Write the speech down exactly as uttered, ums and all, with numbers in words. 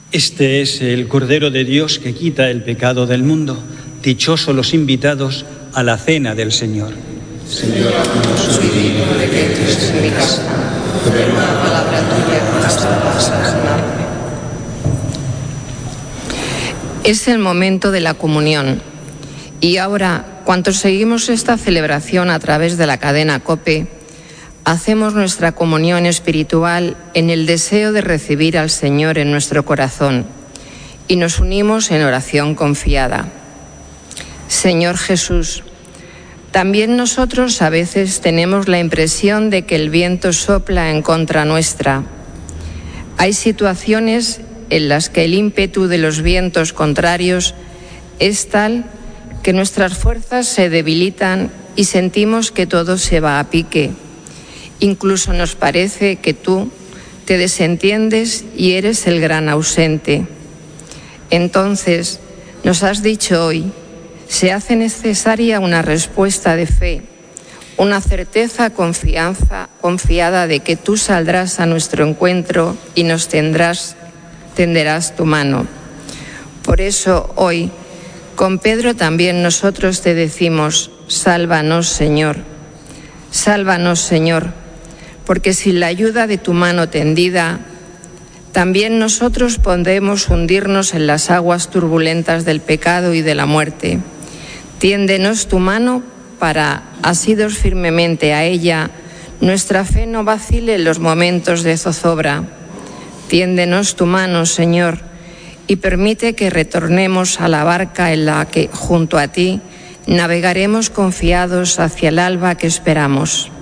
Este es el Cordero de Dios que quita el pecado del mundo. Dichosos los invitados a la cena del Señor. Señor, no soy digno de que entres en mi casa, pero una palabra tuya basta para sanarme. Es el momento de la comunión. Y ahora, cuantos seguimos esta celebración a través de la cadena COPE, hacemos nuestra comunión espiritual en el deseo de recibir al Señor en nuestro corazón y nos unimos en oración confiada. Señor Jesús, también nosotros a veces tenemos la impresión de que el viento sopla en contra nuestra. Hay situaciones en las que el ímpetu de los vientos contrarios es tal que nuestras fuerzas se debilitan y sentimos que todo se va a pique. Incluso nos parece que tú te desentiendes y eres el gran ausente. Entonces, nos has dicho hoy, se hace necesaria una respuesta de fe, una certeza confianza, confiada de que tú saldrás a nuestro encuentro y nos tendrás, tenderás tu mano. Por eso hoy, con Pedro también nosotros te decimos, sálvanos, Señor. Sálvanos, Señor, porque sin la ayuda de tu mano tendida, también nosotros podemos hundirnos en las aguas turbulentas del pecado y de la muerte. Tiéndenos tu mano para, asidos firmemente a ella, nuestra fe no vacile en los momentos de zozobra. Tiéndenos tu mano, Señor, y permite que retornemos a la barca en la que, junto a ti, navegaremos confiados hacia el alba que esperamos.